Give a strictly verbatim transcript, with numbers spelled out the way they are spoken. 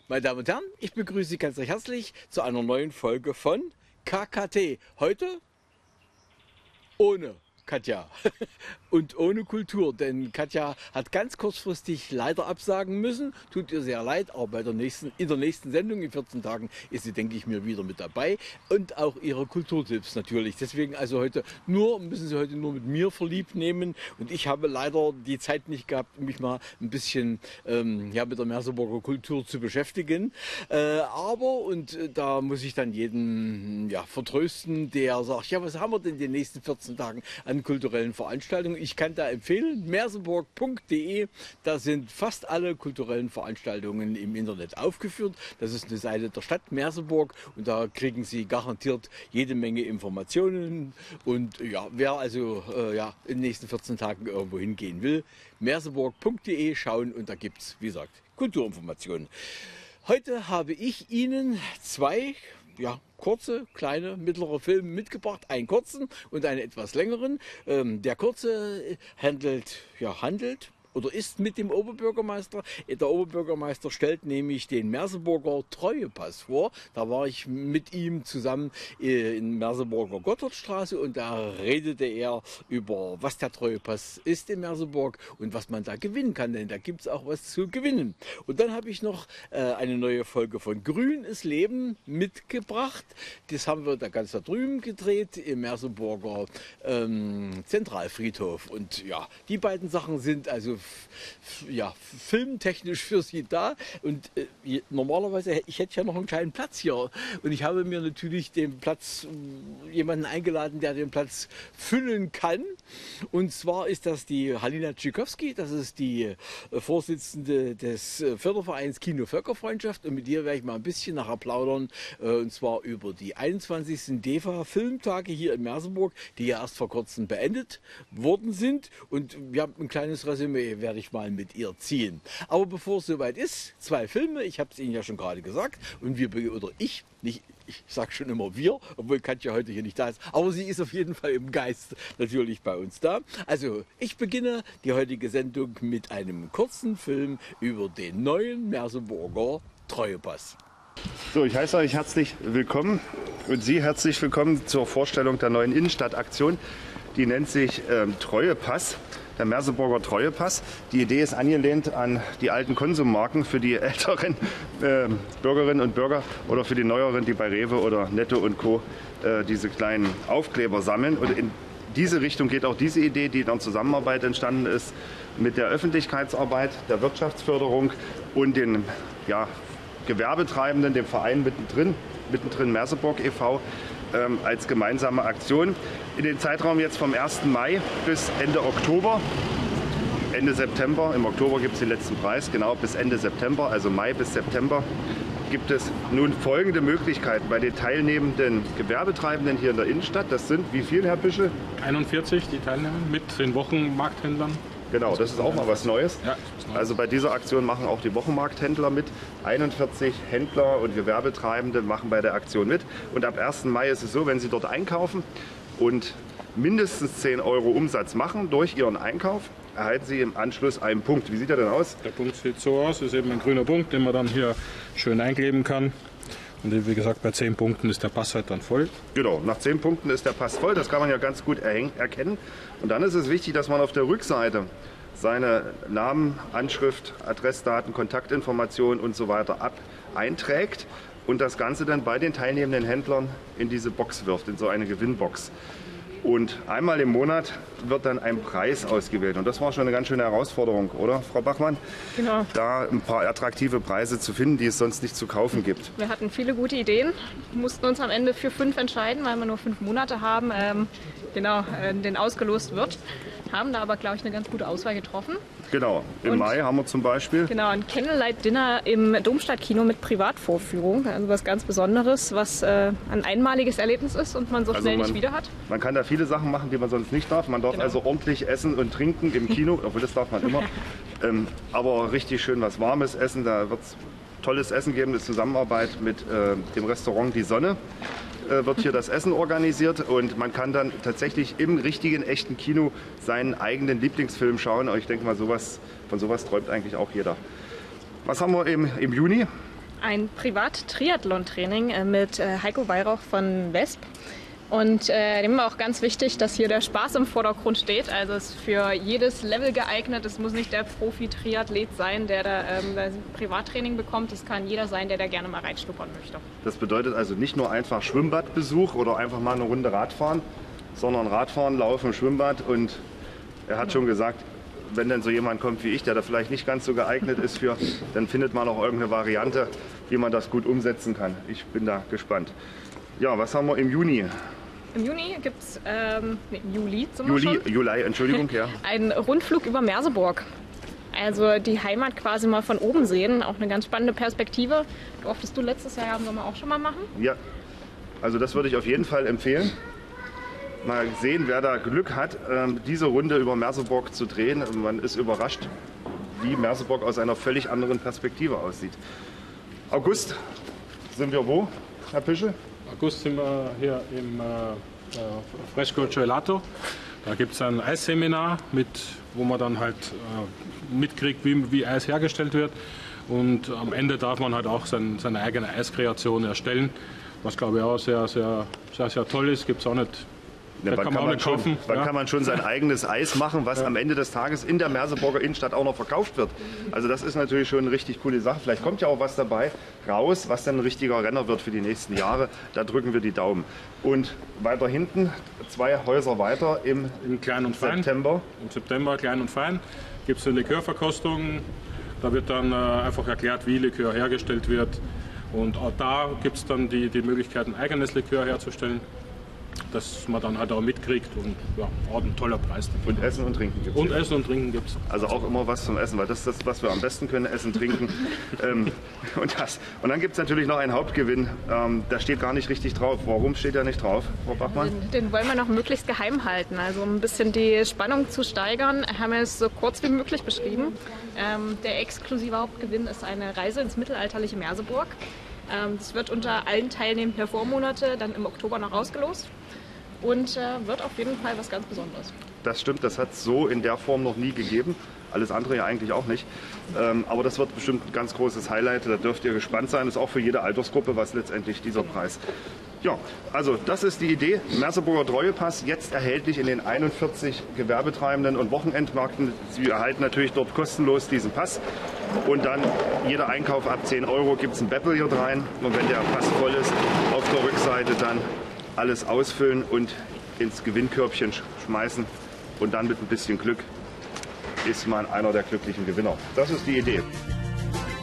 Meine Damen und Herren, ich begrüße Sie ganz recht herzlich zu einer neuen Folge von K K T. Heute ohne Katja und ohne Kultur, denn Katja hat ganz kurzfristig leider absagen müssen. Tut ihr sehr leid, aber bei der nächsten, in der nächsten Sendung in vierzehn Tagen ist sie, denke ich mir, wieder mit dabei und auch ihre Kulturtipps natürlich. Deswegen also heute nur, müssen Sie heute nur mit mir verliebt nehmen und ich habe leider die Zeit nicht gehabt, mich mal ein bisschen ähm, ja, mit der Merseburger Kultur zu beschäftigen. Äh, aber, und äh, da muss ich dann jeden ja, vertrösten, der sagt, ja, was haben wir denn in den nächsten vierzehn Tagen an kulturellen Veranstaltungen? Ich kann da empfehlen, merseburg punkt de, da sind fast alle kulturellen Veranstaltungen im Internet aufgeführt. Das ist eine Seite der Stadt Merseburg und da kriegen Sie garantiert jede Menge Informationen. Und ja, wer also äh, ja, in den nächsten vierzehn Tagen irgendwo hingehen will, merseburg punkt de schauen und da gibt es, wie gesagt, Kulturinformationen. Heute habe ich Ihnen zwei ja, kurze, kleine, mittlere Filme mitgebracht, einen kurzen und einen etwas längeren. Ähm, der kurze handelt, ja, handelt oder ist mit dem Oberbürgermeister. Der Oberbürgermeister stellt nämlich den Merseburger Treuepass vor. Da war ich mit ihm zusammen in Merseburger Gotthardstraße und da redete er über, was der Treuepass ist in Merseburg und was man da gewinnen kann, denn da gibt es auch was zu gewinnen. Und dann habe ich noch äh, eine neue Folge von Grün ist Leben mitgebracht. Das haben wir da ganz da drüben gedreht im Merseburger ähm, Zentralfriedhof. Und ja, die beiden Sachen sind also ja, filmtechnisch für Sie da und äh, normalerweise, ich hätte ja noch einen kleinen Platz hier und ich habe mir natürlich den Platz, äh, jemanden eingeladen, der den Platz füllen kann, und zwar ist das die Halina Tschikowski, das ist die äh, Vorsitzende des äh, Fördervereins Kino Völkerfreundschaft, und mit ihr werde ich mal ein bisschen nachher plaudern, äh, und zwar über die einundzwanzigsten D E F A-Filmtage hier in Merseburg, die ja erst vor kurzem beendet worden sind, und wir haben ein kleines Resümee werde ich mal mit ihr ziehen. Aber bevor es soweit ist, zwei Filme, ich habe es Ihnen ja schon gerade gesagt, und wir, oder ich, nicht, ich sage schon immer wir, obwohl Katja heute hier nicht da ist, aber sie ist auf jeden Fall im Geist natürlich bei uns da. Also ich beginne die heutige Sendung mit einem kurzen Film über den neuen Merseburger Treuepass. So, ich heiße euch herzlich willkommen und Sie herzlich willkommen zur Vorstellung der neuen Innenstadtaktion. Die nennt sich ähm, Treuepass. Der Merseburger Treuepass. Die Idee ist angelehnt an die alten Konsummarken für die älteren äh, Bürgerinnen und Bürger oder für die neueren, die bei Rewe oder Netto und Co. Äh, diese kleinen Aufkleber sammeln. Und in diese Richtung geht auch diese Idee, die in der Zusammenarbeit entstanden ist mit der Öffentlichkeitsarbeit, der Wirtschaftsförderung und den ja, Gewerbetreibenden, dem Verein mittendrin, mittendrin Merseburg e V, ähm, als gemeinsame Aktion. In den Zeitraum jetzt vom ersten Mai bis Ende Oktober, Ende September, im Oktober gibt es den letzten Preis, genau bis Ende September, also Mai bis September, gibt es nun folgende Möglichkeiten bei den teilnehmenden Gewerbetreibenden hier in der Innenstadt. Das sind wie viel, Herr Büschel? einundvierzig, die teilnehmen, mit den Wochenmarkthändlern. Genau, das ist auch mal was Neues. Ja, also bei dieser Aktion machen auch die Wochenmarkthändler mit. einundvierzig Händler und Gewerbetreibende machen bei der Aktion mit. Und ab ersten Mai ist es so, wenn Sie dort einkaufen und mindestens zehn Euro Umsatz machen durch Ihren Einkauf, erhalten Sie im Anschluss einen Punkt. Wie sieht der denn aus? Der Punkt sieht so aus, ist eben ein grüner Punkt, den man dann hier schön einkleben kann. Und wie gesagt, bei zehn Punkten ist der Pass halt dann voll. Genau, nach zehn Punkten ist der Pass voll. Das kann man ja ganz gut erkennen. Und dann ist es wichtig, dass man auf der Rückseite seine Namen, Anschrift, Adressdaten, Kontaktinformationen und so weiter ab einträgt und das Ganze dann bei den teilnehmenden Händlern in diese Box wirft, in so eine Gewinnbox. Und einmal im Monat wird dann ein Preis ausgewählt. Und das war schon eine ganz schöne Herausforderung, oder, Frau Bachmann? Genau. Da ein paar attraktive Preise zu finden, die es sonst nicht zu kaufen gibt. Wir hatten viele gute Ideen, mussten uns am Ende für fünf entscheiden, weil wir nur fünf Monate haben, ähm, genau, äh, den ausgelost wird. Haben da aber, glaube ich, eine ganz gute Auswahl getroffen. Genau, im Und Mai haben wir zum Beispiel. Genau, ein Candlelight-Dinner im Domstadtkino mit Privatvorführung. Also was ganz Besonderes, was äh, ein einmaliges Erlebnis ist und man so Also schnell man, nicht wieder hat. Man kann da viele Sachen machen, die man sonst nicht darf. Man darf Genau. also ordentlich essen und trinken im Kino, obwohl das darf man immer. ähm, aber richtig schön was Warmes essen. Da wird es tolles Essen geben, eine Zusammenarbeit mit äh, dem Restaurant Die Sonne. Wird hier das Essen organisiert und man kann dann tatsächlich im richtigen, echten Kino seinen eigenen Lieblingsfilm schauen. Und ich denke mal, sowas, von sowas träumt eigentlich auch jeder. Was haben wir im, im Juni? ein Privat-Triathlon-Training äh, mit äh, Heiko Weihrauch von Wesp. Und äh, dem war auch ganz wichtig, dass hier der Spaß im Vordergrund steht. Also es ist für jedes Level geeignet. Es muss nicht der Profi-Triathlet sein, der da ähm, das Privattraining bekommt. Es kann jeder sein, der da gerne mal reinschnuppern möchte. Das bedeutet also nicht nur einfach Schwimmbadbesuch oder einfach mal eine Runde Radfahren, sondern Radfahren, Laufen, Schwimmbad. Und er hat schon gesagt, wenn dann so jemand kommt wie ich, der da vielleicht nicht ganz so geeignet ist für, dann findet man auch irgendeine Variante, wie man das gut umsetzen kann. Ich bin da gespannt. Ja, was haben wir im Juni? Im Juni gibt es, ähm, nee, im Juli zum Juli, schon, Juli, Entschuldigung, ja. einen Rundflug über Merseburg. Also die Heimat quasi mal von oben sehen, auch eine ganz spannende Perspektive. Durftest du letztes Jahr im Sommer auch schon mal machen? Ja, also das würde ich auf jeden Fall empfehlen. Mal sehen, wer da Glück hat, diese Runde über Merseburg zu drehen. Man ist überrascht, wie Merseburg aus einer völlig anderen Perspektive aussieht. August sind wir wo, Herr Pischel? August sind wir hier im äh, Fresco Gelato. Da gibt es ein Eisseminar, mit, wo man dann halt äh, mitkriegt, wie, wie Eis hergestellt wird. Und am Ende darf man halt auch sein, seine eigene Eiskreation erstellen, was glaube ich auch sehr, sehr, sehr, sehr toll ist. Gibt es auch nicht. Ja, wann kann man kann, auch man nicht schon, kaufen. wann Ja. kann man schon sein eigenes Eis machen, was Ja. am Ende des Tages in der Merseburger Innenstadt auch noch verkauft wird? Also das ist natürlich schon eine richtig coole Sache. Vielleicht kommt ja auch was dabei raus, was dann ein richtiger Renner wird für die nächsten Jahre. Da drücken wir die Daumen. Und weiter hinten, zwei Häuser weiter im In Klein und Fein. September. Im September, Klein und Fein, gibt es eine Likörverkostung. Da wird dann äh, einfach erklärt, wie Likör hergestellt wird. Und auch da gibt es dann die, die Möglichkeit, ein eigenes Likör herzustellen, dass man dann halt auch mitkriegt. Und ja, auch ein toller Preis. Und Essen und Trinken gibt es. Und Essen und Trinken gibt es. Also auch immer was zum Essen, weil das ist das, was wir am besten können, Essen, Trinken. ähm, und, das. und dann gibt es natürlich noch einen Hauptgewinn, ähm, da steht gar nicht richtig drauf. Warum steht der nicht drauf, Frau Bachmann? Den, den wollen wir noch möglichst geheim halten. Also um ein bisschen die Spannung zu steigern, haben wir es so kurz wie möglich beschrieben. Ähm, der exklusive Hauptgewinn ist eine Reise ins mittelalterliche Merseburg. Ähm, das wird unter allen Teilnehmenden der Vormonate dann im Oktober noch ausgelost. Und äh, wird auf jeden Fall was ganz Besonderes. Das stimmt, das hat es so in der Form noch nie gegeben. Alles andere ja eigentlich auch nicht. Ähm, aber das wird bestimmt ein ganz großes Highlight. Da dürft ihr gespannt sein. Das ist auch für jede Altersgruppe, was letztendlich dieser Preis. Ja, also das ist die Idee. Merseburger Treuepass, jetzt erhältlich in den einundvierzig Gewerbetreibenden und Wochenendmärkten. Sie erhalten natürlich dort kostenlos diesen Pass. Und dann jeder Einkauf ab zehn Euro gibt es ein Beppel hier rein. Und wenn der Pass voll ist, auf der Rückseite dann alles ausfüllen und ins Gewinnkörbchen schmeißen und dann mit ein bisschen Glück ist man einer der glücklichen Gewinner. Das ist die Idee.